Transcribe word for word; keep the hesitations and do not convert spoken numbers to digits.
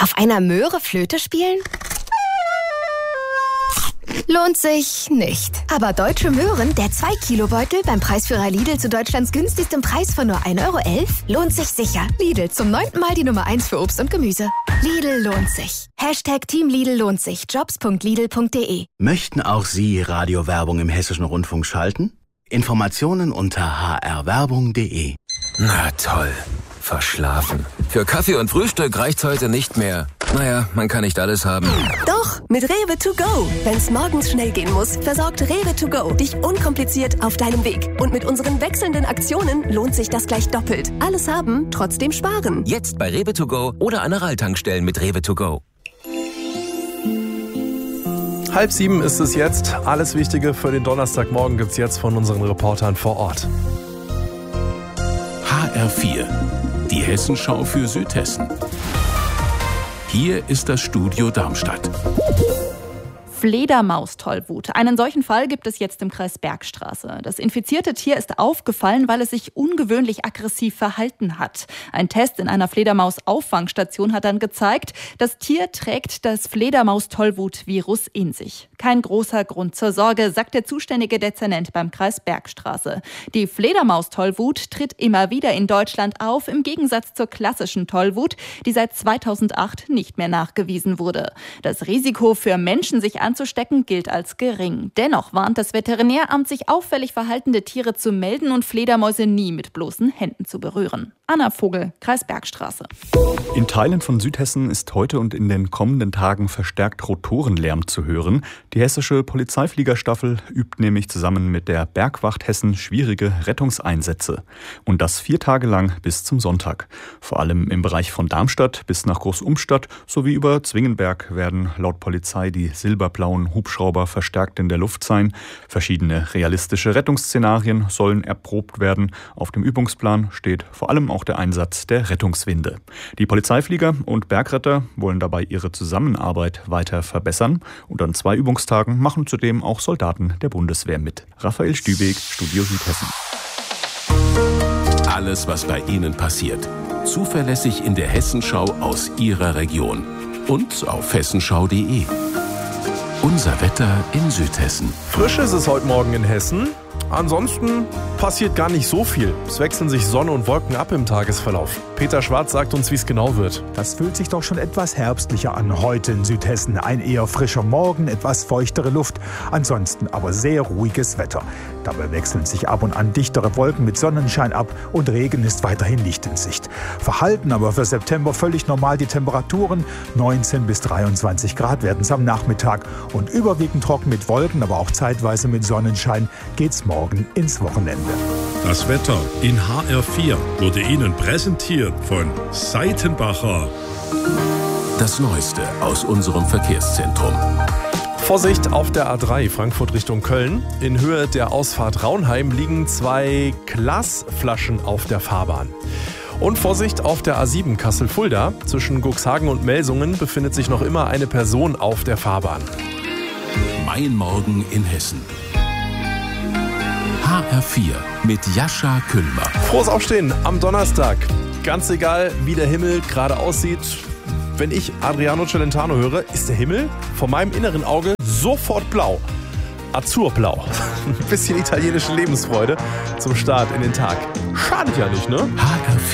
Auf einer Möhre Flöte spielen? Lohnt sich nicht. Aber Deutsche Möhren, der zwei Kilo Beutel beim Preisführer Lidl zu Deutschlands günstigstem Preis von nur ein Euro elf, lohnt sich sicher. Lidl, zum neunten Mal die Nummer eins für Obst und Gemüse. Lidl lohnt sich. Hashtag Team Lidl lohnt sich. jobs punkt lidl punkt de. Möchten auch Sie Radiowerbung im Hessischen Rundfunk schalten? Informationen unter h r werbung punkt de. Na toll. Verschlafen. Für Kaffee und Frühstück reicht's heute nicht mehr. Naja, man kann nicht alles haben. Doch, mit Rewe to go. Wenn's morgens schnell gehen muss, versorgt Rewe to go dich unkompliziert auf deinem Weg. Und mit unseren wechselnden Aktionen lohnt sich das gleich doppelt. Alles haben, trotzdem sparen. Jetzt bei Rewe to go oder an Aral-Tankstellen mit Rewe to go. Halb sieben ist es jetzt. Alles Wichtige für den Donnerstagmorgen gibt's jetzt von unseren Reportern vor Ort. H R vier, die Hessenschau für Südhessen. Hier ist das Studio Darmstadt. Fledermaus-Tollwut. Einen solchen Fall gibt es jetzt im Kreis Bergstraße. Das infizierte Tier ist aufgefallen, weil es sich ungewöhnlich aggressiv verhalten hat. Ein Test in einer Fledermaus-Auffangstation hat dann gezeigt, das Tier trägt das Fledermaus-Tollwut-Virus in sich. Kein großer Grund zur Sorge, sagt der zuständige Dezernent beim Kreis Bergstraße. Die Fledermaus-Tollwut tritt immer wieder in Deutschland auf, im Gegensatz zur klassischen Tollwut, die seit zweitausendacht nicht mehr nachgewiesen wurde. Das Risiko für Menschen, sich anzustecken, gilt als gering. Dennoch warnt das Veterinäramt, sich auffällig verhaltende Tiere zu melden und Fledermäuse nie mit bloßen Händen zu berühren. Anna Vogel, Kreis Bergstraße. In Teilen von Südhessen ist heute und in den kommenden Tagen verstärkt Rotorenlärm zu hören. Die hessische Polizeifliegerstaffel übt nämlich zusammen mit der Bergwacht Hessen schwierige Rettungseinsätze. Und das vier Tage lang bis zum Sonntag. Vor allem im Bereich von Darmstadt bis nach Großumstadt sowie über Zwingenberg werden laut Polizei die silberblauen Hubschrauber verstärkt in der Luft sein. Verschiedene realistische Rettungsszenarien sollen erprobt werden. Auf dem Übungsplan steht vor allem auch der Einsatz der Rettungswinde. Die Polizeiflieger und Bergretter wollen dabei ihre Zusammenarbeit weiter verbessern. Und an zwei Übungstagen machen zudem auch Soldaten der Bundeswehr mit. Raphael Stübeck, Studio Südhessen. Alles, was bei Ihnen passiert. Zuverlässig in der Hessenschau aus Ihrer Region. Und auf hessenschau punkt de. Unser Wetter in Südhessen. Frisch ist es heute Morgen in Hessen. Ansonsten passiert gar nicht so viel. Es wechseln sich Sonne und Wolken ab im Tagesverlauf. Peter Schwarz sagt uns, wie es genau wird. Das fühlt sich doch schon etwas herbstlicher an heute in Südhessen. Ein eher frischer Morgen, etwas feuchtere Luft. Ansonsten aber sehr ruhiges Wetter. Dabei wechseln sich ab und an dichtere Wolken mit Sonnenschein ab und Regen ist weiterhin nicht in Sicht. Verhalten aber für September völlig normal die Temperaturen. neunzehn bis dreiundzwanzig Grad werden es am Nachmittag. Und überwiegend trocken mit Wolken, aber auch zeitweise mit Sonnenschein geht's morgen ins Wochenende. Das Wetter in H R vier wurde Ihnen präsentiert von Seitenbacher. Das Neueste aus unserem Verkehrszentrum. Vorsicht auf der A drei Frankfurt Richtung Köln. In Höhe der Ausfahrt Raunheim liegen zwei Glasflaschen auf der Fahrbahn. Und Vorsicht auf der A sieben Kassel-Fulda. Zwischen Cuxhagen und Melsungen befindet sich noch immer eine Person auf der Fahrbahn. Mein Morgen in Hessen. H R vier mit Jascha Küllmer. Frohes Aufstehen am Donnerstag. Ganz egal, wie der Himmel gerade aussieht. Wenn ich Adriano Celentano höre, ist der Himmel vor meinem inneren Auge sofort blau. Azurblau. Ein bisschen italienische Lebensfreude zum Start in den Tag. Schadet ja nicht, ne? H R vier.